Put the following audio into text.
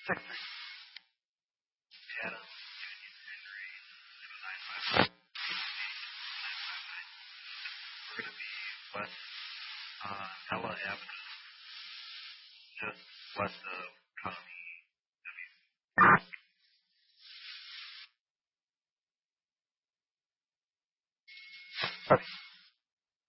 Adam, Henry, 955. We're going to be west Ella Avenue, just west of County W.